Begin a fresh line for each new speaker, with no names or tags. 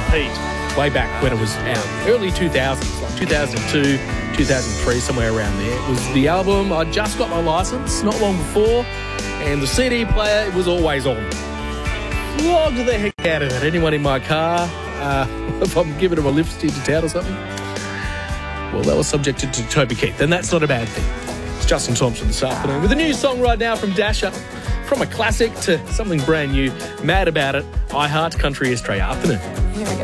repeat way back when it was out. Early 2000s, like 2002, 2003, somewhere around there. It was the album. I just got my license not long before, and the CD player, it was always on. Flogged the heck out of it. Anyone in my car, if I'm giving them a lift into town or something, well, that was subjected to Toby Keith, and that's not a bad thing. It's Justin Thompson this afternoon with a new song right now from Dasher. From a classic to something brand new. Mad About It. I Heart Country Australia afternoon.